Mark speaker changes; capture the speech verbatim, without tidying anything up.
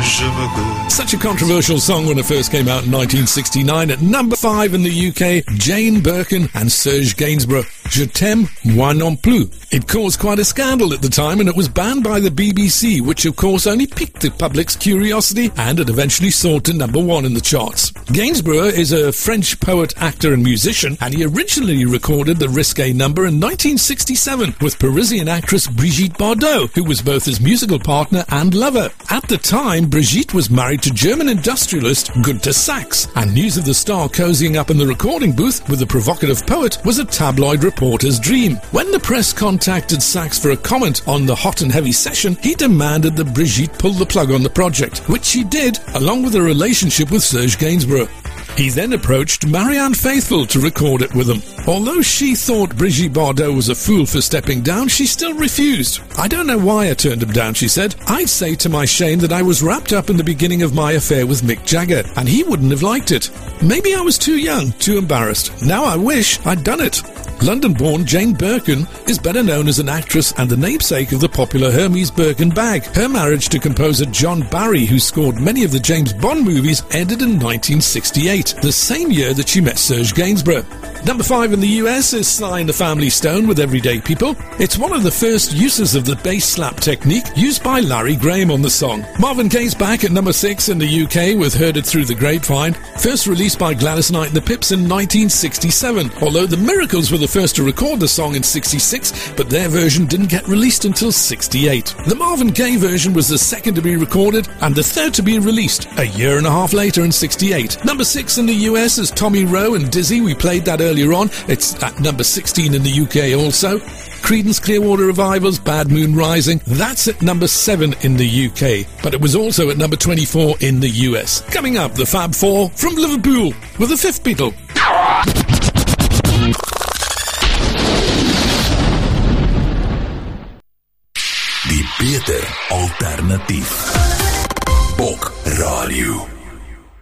Speaker 1: Such a controversial song when it first came out in nineteen sixty-nine. At number five in the U K, Jane Birkin and Serge Gainsbourg, Je t'aime, moi non plus. It caused quite a scandal at the time, and it was banned by the B B C, which of course only piqued the public's curiosity, and it eventually soared to number one in the charts. Gainsbourg is a French poet, actor and musician, and he originally recorded the risque number in nineteen sixty-seven with Parisian actress Brigitte Bardot, who was both his musical partner and lover. At the time, Brigitte was married to German industrialist Günter Sachs, and news of the star cozying up in the recording booth with the provocative poet was a tabloid reporter's dream. When the press contacted Sachs for a comment on the hot and heavy session, he demanded that Brigitte pull the plug on the project, which she did, along with a relationship with Serge Gainsbourg. He then approached Marianne Faithfull to record it with him. Although she thought Brigitte Bardot was a fool for stepping down, she still refused. "I don't know why I turned him down," she said. "I'd say to my shame that I was wrapped up in the beginning of my affair with Mick Jagger, and he wouldn't have liked it. Maybe I was too young, too embarrassed. Now I wish I'd done it." London-born Jane Birkin is better known as an actress and the namesake of the popular Hermes Birkin bag. Her marriage to composer John Barry, who scored many of the James Bond movies, ended in nineteen sixty-eight, the same year that she met Serge Gainsbourg. Number five in the U S is Sly and the Family Stone with Everyday People. It's one of the first uses of the bass slap technique used by Larry Graham on the song. Marvin Gaye's back at number six in the U K with Heard It Through the Grapevine, first released by Gladys Knight and the Pips in nineteen sixty-seven, although the Miracles were the first to record the song in sixty-six, but their version didn't get released until sixty-eight. The Marvin Gaye version was the second to be recorded and the third to be released a year and a half later in sixty-eight. Number six in the U S is Tommy Rowe and Dizzy. We played that earlier on. It's at number sixteen in the U K also. Creedence Clearwater Revival's Bad Moon Rising, that's at number seven in the U K, but it was also at number twenty-four in the U S. Coming up, the Fab Four from Liverpool with the fifth Beatle.
Speaker 2: Die beter alternatief. Bok Radio.